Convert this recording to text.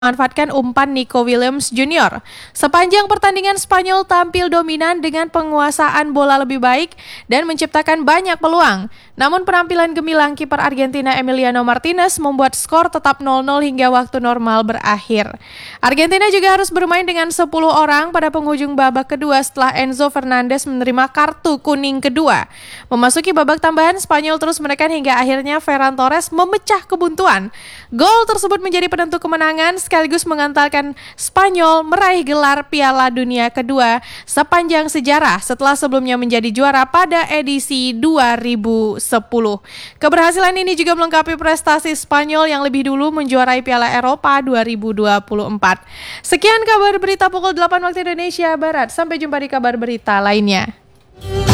memanfaatkan umpan Nico Williams Jr. Sepanjang pertandingan Spanyol tampil dominan dengan penguasaan bola lebih baik dan menciptakan banyak peluang. Namun penampilan gemilang kiper Argentina Emiliano Martinez membuat skor tetap 0-0 hingga waktu normal berakhir. Argentina juga harus bermain dengan 10 orang pada penghujung babak kedua setelah Enzo Fernandez menerima kartu kuning kedua. Memasuki babak tambahan, Spanyol terus menekan hingga akhirnya Ferran Torres memecah kebuntuan. Gol tersebut menjadi penentu kemenangan sekaligus mengantarkan Spanyol meraih gelar Piala Dunia kedua sepanjang sejarah setelah sebelumnya menjadi juara pada edisi 2010. Keberhasilan ini juga melengkapi prestasi Spanyol yang lebih dulu menjuarai Piala Eropa 2024. Sekian kabar berita pukul 8 waktu Indonesia Barat. Sampai jumpa di kabar berita lainnya.